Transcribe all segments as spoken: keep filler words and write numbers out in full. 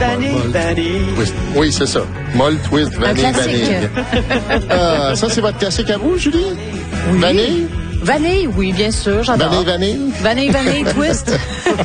vanille, vanille. Twist. Oui, c'est ça. Molle, twist, vanille, vanille. Ah, ça, c'est votre classique à vous, Julie? Oui. Vanille? Vanille, oui, bien sûr, j'adore. Vanille, vanille? Vanille, vanille, twist.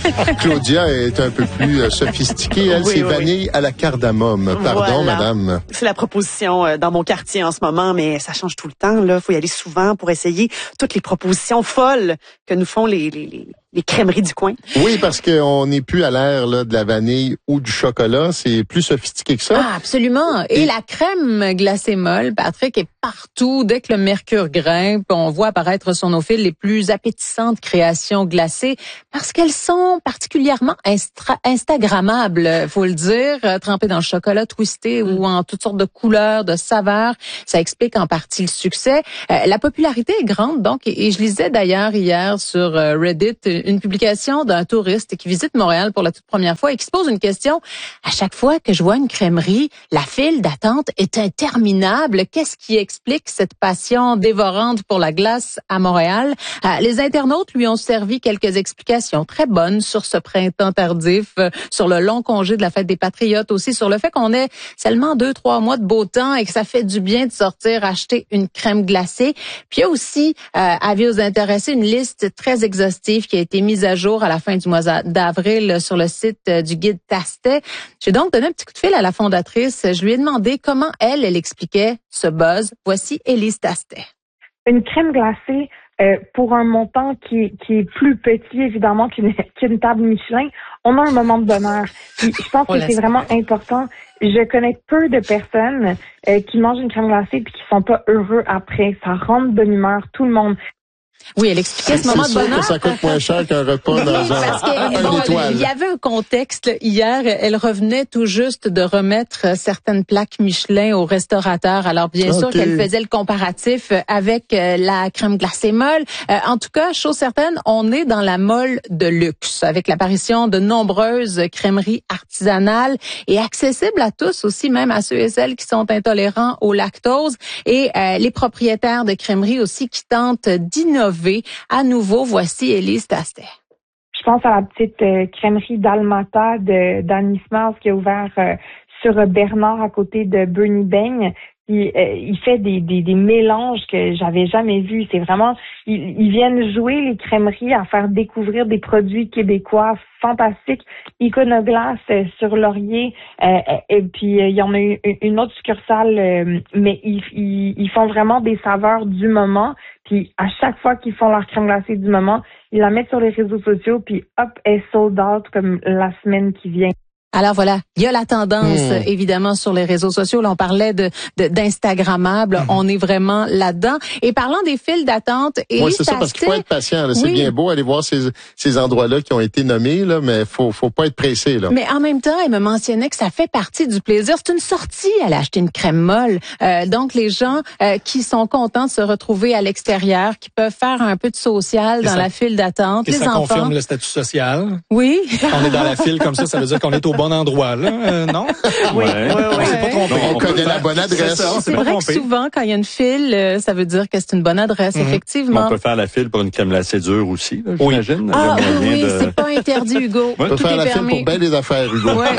Claudia est un peu plus euh, sophistiquée. Elle, Oui, c'est oui. vanille à la cardamome. Pardon, Voilà. madame. C'est la proposition euh, dans mon quartier en ce moment, mais ça change tout le temps. Là, faut y aller souvent pour essayer toutes les propositions folles que nous font les les, les, les crèmeries du coin. Oui, parce qu'on n'est plus à l'ère là, de la vanille ou du chocolat. C'est plus sophistiqué que ça. Ah, absolument. Et, Et- la crème glacée molle, Patrick, est partout. Dès que le mercure grimpe, on voit apparaître sur nos fils les plus appétissantes créations glacées parce qu'elles sont particulièrement instra- instagrammables, faut le dire, euh, trempées dans le chocolat twisté Mm. ou en toutes sortes de couleurs, de saveurs. Ça explique en partie le succès. Euh, la popularité est grande, donc, et, et je lisais d'ailleurs hier sur euh, Reddit une publication d'un touriste qui visite Montréal pour la toute première fois et qui se pose une question. À chaque fois que je vois une crèmerie, la file d'attente est interminable. Qu'est-ce qui explique cette passion dévorante pour la glace à Montréal? Euh, les internautes lui ont servi quelques explications très bonnes sur ce printemps tardif, euh, sur le long congé de la fête des Patriotes aussi, sur le fait qu'on ait seulement deux, trois mois de beau temps et que ça fait du bien de sortir acheter une crème glacée. Puis il y a aussi, euh, avis aux intéressés, une liste très exhaustive qui a été mise à jour à la fin du mois d'avril sur le site euh, du guide Tastet. J'ai donc donné un petit coup de fil à la fondatrice. Je lui ai demandé comment elle, elle expliquait ce buzz. Voici Élise Tastet. Une crème glacée euh, pour un montant qui, qui est plus petit, évidemment, qu'une qu'une table Michelin, on a un moment de bonheur. Puis, je pense que c'est vraiment important. Je connais peu de personnes euh, qui mangent une crème glacée puis qui sont pas heureux après. Ça rend de bonne humeur tout le monde. Oui, elle expliquait ce moment C'est de sûr bonheur. que ça coûte moins cher qu'un repas dans Oui, parce un, que, un bon, étoile. il y avait un contexte hier. Elle revenait tout juste de remettre certaines plaques Michelin au restaurateur. Alors, bien Okay. sûr qu'elle faisait le comparatif avec euh, la crème glacée molle. Euh, en tout cas, chose certaine, on est dans la molle de luxe avec l'apparition de nombreuses crèmeries artisanales et accessibles à tous aussi, même à ceux et celles qui sont intolérants au lactose. Et euh, les propriétaires de crèmeries aussi qui tentent d'innover. À nouveau, voici Élise Tastet. Je pense à la petite euh, crèmerie d'Almata de d'Annie Smiles qui a ouvert euh, sur Bernard à côté de Bernie Bang. Il, euh, il fait des, des, des mélanges que j'avais jamais vus. C'est vraiment, ils, ils viennent jouer les crèmeries à faire découvrir des produits québécois fantastiques, Iconoglace euh, sur Laurier. Euh, et puis euh, il y en a eu une autre succursale, euh, mais ils, ils, ils font vraiment des saveurs du moment. Puis à chaque fois qu'ils font leur crème glacée du moment, ils la mettent sur les réseaux sociaux. Puis hop, elle est sold out comme la semaine qui vient. Alors voilà, il y a la tendance, Mmh. évidemment, sur les réseaux sociaux. Là, on parlait de, de d'instagrammables. Mmh. On est vraiment là-dedans. Et parlant des files d'attente, et Oui, c'est ça, parce qu'il faut être patient. Là. C'est oui. bien beau aller voir ces, ces endroits-là qui ont été nommés, là, mais faut, faut pas être pressé. Là. Mais en même temps, elle me mentionnait que ça fait partie du plaisir. C'est une sortie, aller acheter une crème molle. Euh, donc, les gens euh, qui sont contents de se retrouver à l'extérieur, qui peuvent faire un peu de social Et dans ça, la file d'attente. Et les ça enfants. confirme le statut social. Oui. On est dans la file comme ça, ça veut dire qu'on est au bon endroit, là. Euh, non? Oui, Ouais. oui, oui. On s'est pas trompé. On On connaît peut la faire- bonne adresse. C'est ça, on s'est C'est pas vrai trompé. que souvent, quand il y a une file, euh, ça veut dire que c'est une bonne adresse, Mhm. effectivement. On peut faire la file pour une crème glacée dure aussi, là, Oui. j'imagine. Ah Il y a oui, moyen oui, de- c'est pas interdit, Hugo. On peut Tout faire est la file permis. pour bien des affaires, Hugo. Ouais.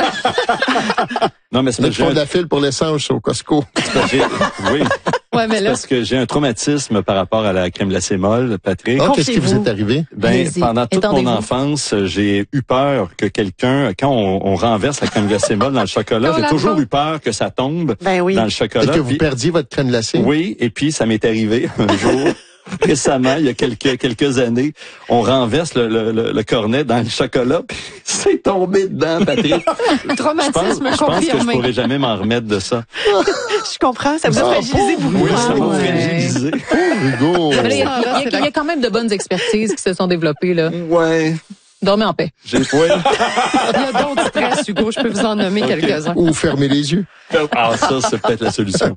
Non, mais c'est Ils parce que font j'ai de un- la file pour l'essence au Costco. c'est parce que j'ai- oui, Ouais, mais c'est là, parce que j'ai un traumatisme par rapport à la crème glacée molle, Patrick. Ah, qu'est-ce qui vous Confiez-vous. est arrivé? Ben, Allez-y, pendant toute mon étendez-vous. enfance, j'ai eu peur que quelqu'un, quand on, on renverse la crème glacée molle dans le chocolat, Qu'on j'ai la toujours fonde. eu peur que ça tombe Ben oui. dans le Est-ce chocolat. que vous Puis- perdiez votre crème glacée? Oui, et puis ça m'est arrivé un jour. Récemment, il y a quelques quelques années, on renverse le, le, le, le cornet dans le chocolat, puis c'est tombé dedans, Patrick. Je pense, traumatisme je pense que je confirmé. pourrais jamais m'en remettre de ça. Je comprends, ça vous a Ah, fragilisé pauvre. beaucoup. Oui, ça m'a ouais. fragilisé. Hugo. il y, a, il y a- il y a quand même de bonnes expertises qui se sont développées, là. Ouais. Dormez en paix. J'ai ouais. Il y a d'autres stress, Hugo. Je peux vous en nommer Ok. quelques-uns. Ou fermez les yeux. Ah, ça, c'est peut-être la solution.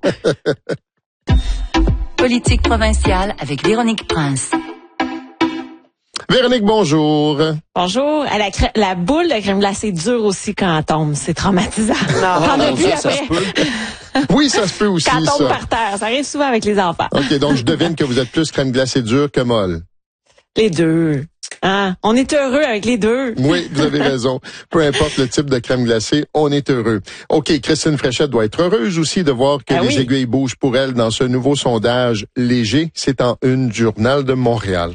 Politique provinciale avec Véronique Prince. Véronique, bonjour. Bonjour. À la, crè- la boule de crème glacée dure aussi quand elle tombe. C'est traumatisant. Non. T'en as Ah, vu ça, ça après? se peut. Oui, ça se peut aussi, Quand elle tombe ça. par terre. Ça arrive souvent avec les enfants. OK, donc je devine que vous êtes plus crème glacée dure que molle. Les deux. Ah, on est heureux avec les deux. Oui, vous avez raison. Peu importe le type de crème glacée, on est heureux. OK, Christine Fréchette doit être heureuse aussi de voir que ah, les oui. aiguilles bougent pour elle dans ce nouveau sondage léger. C'est en une du Journal de Montréal.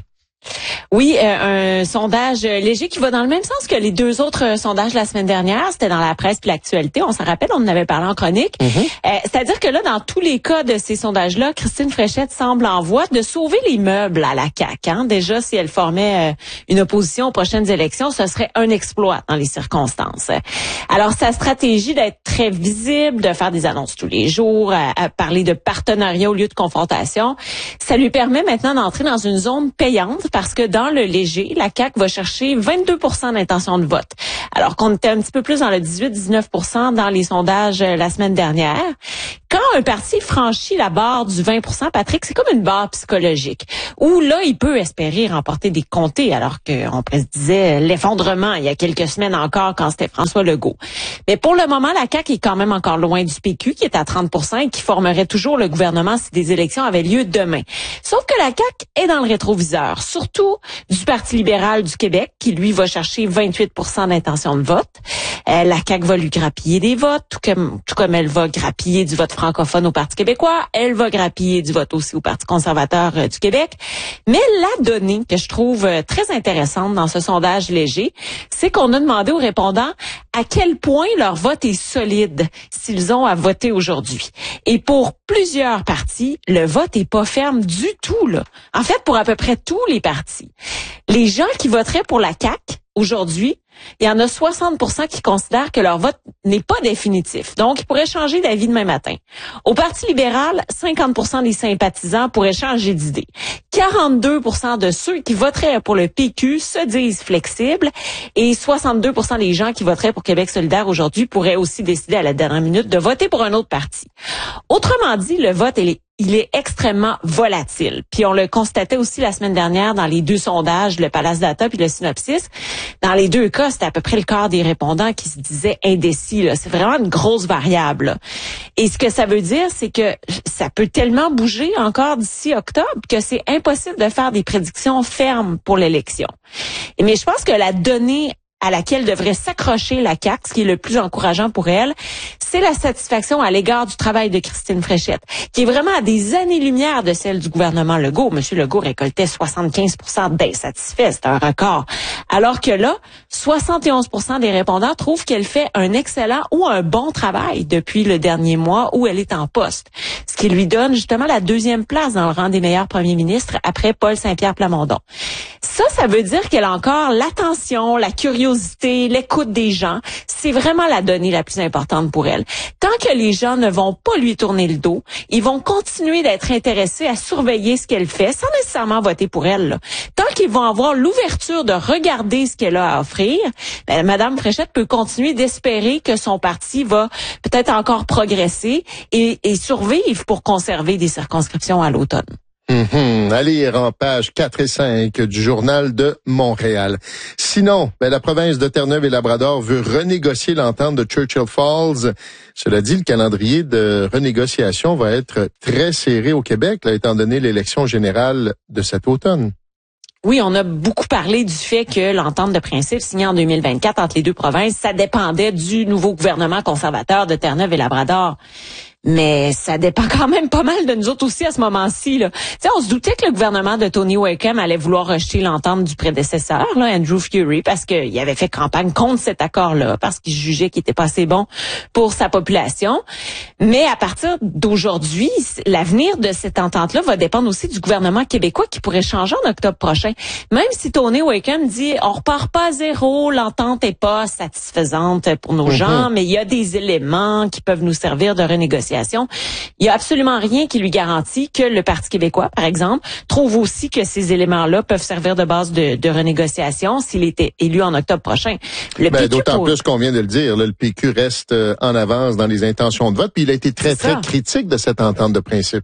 Oui, euh, un sondage léger qui va dans le même sens que les deux autres euh, sondages la semaine dernière. C'était dans la presse puis l'actualité. On s'en rappelle, on en avait parlé en chronique. Mm-hmm. Euh, c'est-à-dire que là, dans tous les cas de ces sondages-là, Christine Fréchette semble en voie de sauver les meubles à la C A Q. Hein? Déjà, si elle formait euh, une opposition aux prochaines élections, ce serait un exploit dans les circonstances. Alors, sa stratégie d'être très visible, de faire des annonces tous les jours, à, à parler de partenariat au lieu de confrontation, ça lui permet maintenant d'entrer dans une zone payante parce que dans le léger, la C A Q va chercher vingt-deux pour cent d'intention de vote, alors qu'on était un petit peu plus dans le dix-huit à dix-neuf pour cent dans les sondages la semaine dernière. Quand un parti franchit la barre du vingt pour cent, Patrick, c'est comme une barre psychologique, où là, il peut espérer remporter des comtés, alors qu'on se disait l'effondrement il y a quelques semaines encore quand c'était François Legault. Mais pour le moment, la C A Q est quand même encore loin du P Q, qui est à trente pour cent et qui formerait toujours le gouvernement si des élections avaient lieu demain. Sauf que la C A Q est dans le rétroviseur, surtout du Parti libéral du Québec, qui lui va chercher vingt-huit pour cent d'intention de vote. Euh, la C A Q va lui grappiller des votes, tout comme, tout comme elle va grappiller du vote francophone au Parti québécois. Elle va grappiller du vote aussi au Parti conservateur euh, du Québec. Mais la donnée que je trouve euh, très intéressante dans ce sondage léger, c'est qu'on a demandé aux répondants à quel point leur vote est solide s'ils ont à voter aujourd'hui. Et pour plusieurs partis, le vote est pas ferme du tout, là. En fait, pour à peu près tous les partis. Les gens qui voteraient pour la C A Q aujourd'hui, il y en a soixante pour cent qui considèrent que leur vote n'est pas définitif. Donc, ils pourraient changer d'avis demain matin. Au Parti libéral, cinquante pour cent des sympathisants pourraient changer d'idée. quarante-deux pour cent de ceux qui voteraient pour le P Q se disent flexibles et soixante-deux pour cent des gens qui voteraient pour Québec solidaire aujourd'hui pourraient aussi décider à la dernière minute de voter pour un autre parti. Autrement dit, le vote, il est Il est extrêmement volatile. Puis on le constatait aussi la semaine dernière dans les deux sondages, le Palace Data puis le Synopsis. Dans les deux cas, c'était à peu près le quart des répondants qui se disaient indécis. Là. C'est vraiment une grosse variable. Là. Et ce que ça veut dire, c'est que ça peut tellement bouger encore d'ici octobre que c'est impossible de faire des prédictions fermes pour l'élection. Mais je pense que la donnée à laquelle devrait s'accrocher la C A Q, ce qui est le plus encourageant pour elle, c'est la satisfaction à l'égard du travail de Christine Fréchette, qui est vraiment à des années-lumière de celle du gouvernement Legault. Monsieur Legault récoltait soixante-quinze pour cent d'insatisfaits, c'est un record. Alors que là, soixante et onze pour cent des répondants trouvent qu'elle fait un excellent ou un bon travail depuis le dernier mois où elle est en poste, ce qui lui donne justement la deuxième place dans le rang des meilleurs premiers ministres après Paul Saint-Pierre Plamondon. Ça, ça veut dire qu'elle a encore l'attention, la curiosité, l'écoute des gens. C'est vraiment la donnée la plus importante pour elle. Tant que les gens ne vont pas lui tourner le dos, ils vont continuer d'être intéressés à surveiller ce qu'elle fait sans nécessairement voter pour elle. Là. Tant qu'ils vont avoir l'ouverture de regarder ce qu'elle a à offrir, ben, Madame Fréchette peut continuer d'espérer que son parti va peut-être encore progresser et, et survivre pour conserver des circonscriptions à l'automne. Mm-hmm. À lire en pages quatre et cinq du Journal de Montréal. Sinon, ben, la province de Terre-Neuve et Labrador veut renégocier l'entente de Churchill Falls. Cela dit, le calendrier de renégociation va être très serré au Québec, là, étant donné l'élection générale de cet automne. Oui, on a beaucoup parlé du fait que l'entente de principe signée en deux mille vingt-quatre entre les deux provinces, ça dépendait du nouveau gouvernement conservateur de Terre-Neuve et Labrador. Mais ça dépend quand même pas mal de nous autres aussi à ce moment-ci. Là. T'sais, on se doutait que le gouvernement de Tony Wakeham allait vouloir rejeter l'entente du prédécesseur, là, Andrew Furey, parce qu'il avait fait campagne contre cet accord-là, parce qu'il jugeait qu'il était pas assez bon pour sa population. Mais à partir d'aujourd'hui, l'avenir de cette entente-là va dépendre aussi du gouvernement québécois qui pourrait changer en octobre prochain. Même si Tony Wakeham dit on repart pas à zéro, l'entente est pas satisfaisante pour nos mm-hmm. gens, mais il y a des éléments qui peuvent nous servir de renégociation. Il y a absolument rien qui lui garantit que le Parti québécois, par exemple, trouve aussi que ces éléments-là peuvent servir de base de, de renégociation s'il était élu en octobre prochain. Le ben, P Q d'autant pour... plus qu'on vient de le dire, là, le P Q reste euh, en avance dans les intentions de vote, puis il a été très, très critique de cette entente de principe.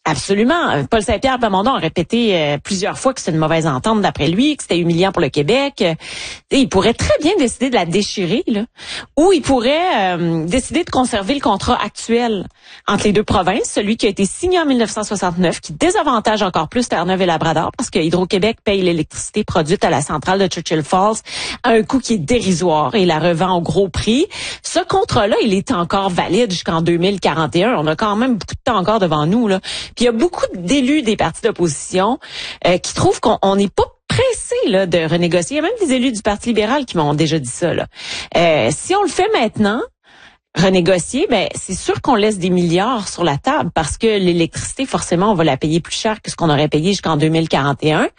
Absolument. Paul Saint-Pierre Plamondon a répété euh, plusieurs fois que c'était une mauvaise entente d'après lui, que c'était humiliant pour le Québec. Euh, il pourrait très bien décider de la déchirer, là, ou il pourrait euh, décider de conserver le contrat actuel entre les deux provinces, celui qui a été signé en dix-neuf cent soixante-neuf, qui désavantage encore plus Terre-Neuve et Labrador, parce que Hydro-Québec paye l'électricité produite à la centrale de Churchill Falls à un coût qui est dérisoire et la revend au gros prix. Ce contrat-là, il est encore valide jusqu'en deux mille quarante et un. On a quand même beaucoup de temps encore devant nous, là. Puis il y a beaucoup d'élus des partis d'opposition euh, qui trouvent qu'on n'est pas pressé là, de renégocier. Il y a même des élus du Parti libéral qui m'ont déjà dit ça. Là. Euh, si on le fait maintenant, renégocier, ben c'est sûr qu'on laisse des milliards sur la table parce que l'électricité, forcément, on va la payer plus cher que ce qu'on aurait payé jusqu'en deux mille quarante et un.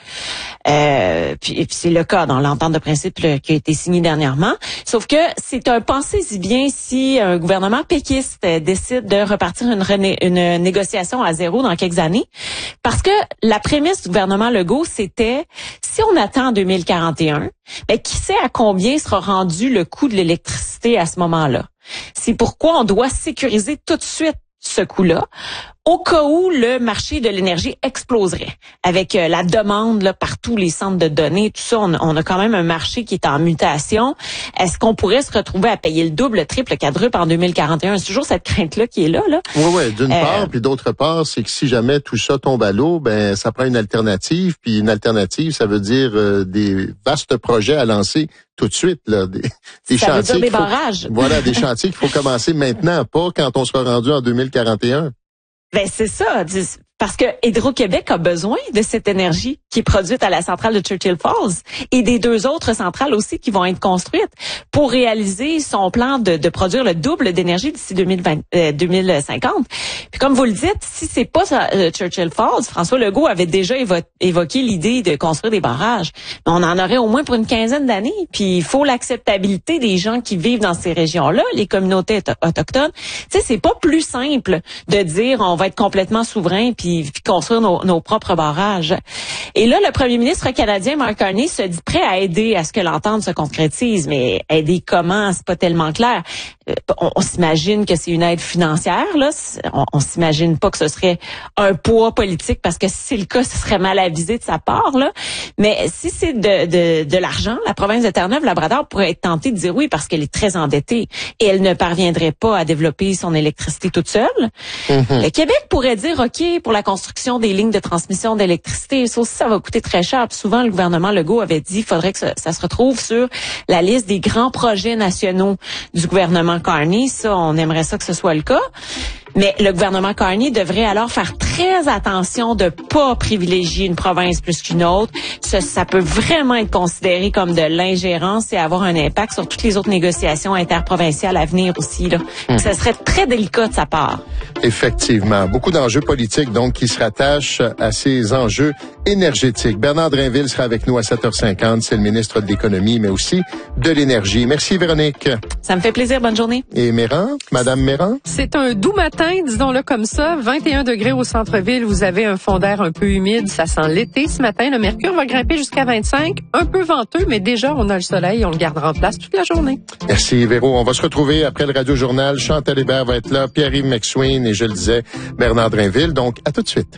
Euh, puis, puis c'est le cas dans l'entente de principe là, qui a été signée dernièrement. Sauf que c'est un pensez-y bien si un gouvernement péquiste décide de repartir une, rené- une négociation à zéro dans quelques années. Parce que la prémisse du gouvernement Legault, c'était si on attend en deux mille quarante et un, ben qui sait à combien sera rendu le coût de l'électricité à ce moment-là. C'est pourquoi on doit sécuriser tout de suite ce coût-là, au cas où le marché de l'énergie exploserait. Avec euh, la demande là, partout, les centres de données, tout ça, on, on a quand même un marché qui est en mutation. Est-ce qu'on pourrait se retrouver à payer le double, le triple, le quadruple en deux mille quarante et un? C'est toujours cette crainte-là qui est là. là. Oui, oui, d'une euh, part, puis d'autre part, c'est que si jamais tout ça tombe à l'eau, ben ça prend une alternative, puis une alternative, ça veut dire euh, des vastes projets à lancer tout de suite, là, des, des ça chantiers. Veut dire des faut, barrages. Voilà, des chantiers qu'il faut commencer maintenant, pas quand on sera rendu en deux mille quarante et un. Ben c'est ça, parce que Hydro-Québec a besoin de cette énergie qui est produite à la centrale de Churchill Falls et des deux autres centrales aussi qui vont être construites pour réaliser son plan de, de produire le double d'énergie d'ici deux mille vingt, euh, deux mille cinquante. Puis comme vous le dites, si c'est pas euh, Churchill Falls, François Legault avait déjà évo- évoqué l'idée de construire des barrages. Mais on en aurait au moins pour une quinzaine d'années. Puis il faut l'acceptabilité des gens qui vivent dans ces régions-là, les communautés auto- autochtones. Tu sais, c'est pas plus simple de dire on va être complètement souverain puis puis construire nos, nos propres barrages. Et là, le premier ministre canadien, Mark Carney, se dit prêt à aider à ce que l'entente se concrétise. Mais aider comment? C'est pas tellement clair. On, on s'imagine que c'est une aide financière, là. On, on s'imagine pas que ce serait un poids politique, parce que si c'est le cas, ce serait mal avisé de sa part, là. Mais si c'est de, de, de l'argent, la province de Terre-Neuve-Labrador pourrait être tentée de dire oui, parce qu'elle est très endettée et elle ne parviendrait pas à développer son électricité toute seule. Mm-hmm. Le Québec pourrait dire OK pour la construction des lignes de transmission d'électricité. Ça aussi, ça va coûter très cher. Puis souvent, le gouvernement Legault avait dit qu'il faudrait que ça, ça se retrouve sur la liste des grands projets nationaux du gouvernement Carney. Ça, on aimerait ça que ce soit le cas. Mais le gouvernement Carney devrait alors faire très attention de pas privilégier une province plus qu'une autre. Ça, ça peut vraiment être considéré comme de l'ingérence et avoir un impact sur toutes les autres négociations interprovinciales à venir aussi, là. Mmh. Ça serait très délicat de sa part. Effectivement. Beaucoup d'enjeux politiques, donc, qui se rattachent à ces enjeux énergétiques. Bernard Drainville sera avec nous à sept heures cinquante. C'est le ministre de l'Économie, mais aussi de l'Énergie. Merci, Véronique. Ça me fait plaisir. Bonne journée. Et Méran, Madame Méran? C'est un doux matin, disons-le comme ça. vingt et un degrés au centre-ville. Vous avez un fond d'air un peu humide. Ça sent l'été ce matin. Le mercure va grimper jusqu'à vingt-cinq. Un peu venteux, mais déjà, on a le soleil. On le gardera en place toute la journée. Merci, Véro. On va se retrouver après le Radio-Journal. Chantal Hébert va être là. Pierre-Yves McSween et, je le disais, Bernard Drainville. Donc, à tout de suite.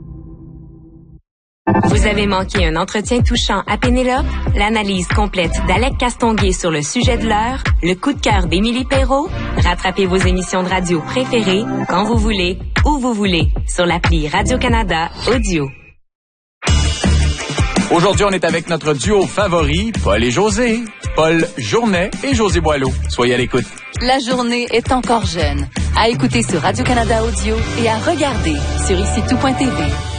Vous avez manqué un entretien touchant à Pénélope? L'analyse complète d'Alec Castonguay sur le sujet de l'heure? Le coup de cœur d'Émilie Perrault? Rattrapez vos émissions de radio préférées quand vous voulez, où vous voulez, sur l'appli Radio-Canada Audio. Aujourd'hui, on est avec notre duo favori, Paul et José. Paul Journet et José Boileau. Soyez à l'écoute. La journée est encore jeune. À écouter sur Radio-Canada Audio et à regarder sur ici tout point t v.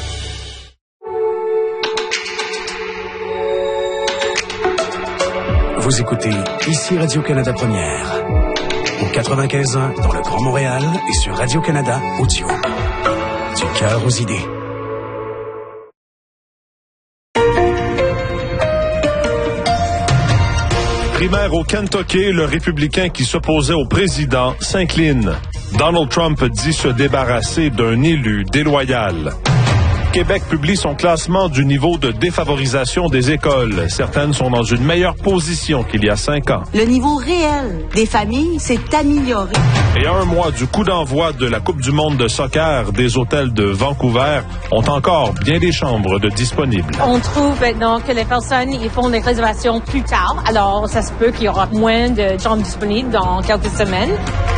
Vous écoutez ici Radio-Canada Première, au quatre-vingt-quinze ans dans le Grand Montréal et sur Radio-Canada Audio. Du cœur aux idées. Primaire au Kentucky, le républicain qui s'opposait au président s'incline. Donald Trump dit se débarrasser d'un élu déloyal. Québec publie son classement du niveau de défavorisation des écoles. Certaines sont dans une meilleure position qu'il y a cinq ans. Le niveau réel des familles s'est amélioré. Et à un mois du coup d'envoi de la Coupe du monde de soccer, des hôtels de Vancouver ont encore bien des chambres de disponibles. On trouve maintenant que les personnes ils font des réservations plus tard. Alors, ça se peut qu'il y aura moins de chambres disponibles dans quelques semaines.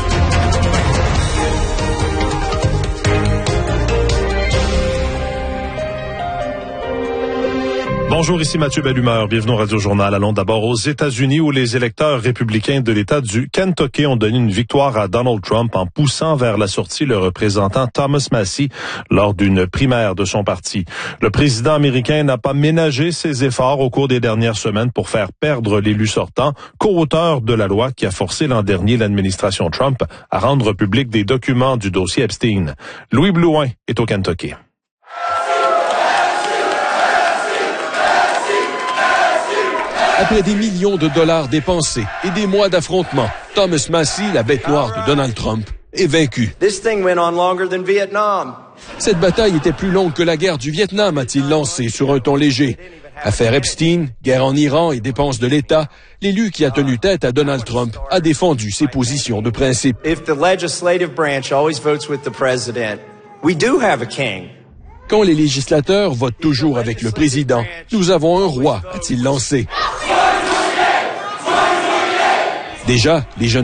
Bonjour, ici Mathieu Bellumeur. Bienvenue au Radio-Journal. Allons d'abord aux États-Unis où les électeurs républicains de l'État du Kentucky ont donné une victoire à Donald Trump en poussant vers la sortie le représentant Thomas Massie lors d'une primaire de son parti. Le président américain n'a pas ménagé ses efforts au cours des dernières semaines pour faire perdre l'élu sortant, co-auteur de la loi qui a forcé l'an dernier l'administration Trump à rendre public des documents du dossier Epstein. Louis Blouin est au Kentucky. Après des millions de dollars dépensés et des mois d'affrontements, Thomas Massie, la bête noire de Donald Trump, est vaincu. This thing went on longer than Vietnam. Cette bataille était plus longue que la guerre du Vietnam, a-t-il lancé sur un ton léger. Affaire Epstein, guerre en Iran et dépenses de l'État, l'élu qui a tenu tête à Donald Trump a défendu ses positions de principe. If the legislative branch always votes with the president, we do have a king. Quand les législateurs votent toujours avec le président, nous avons un roi, a-t-il lancé. Déjà, les jeunes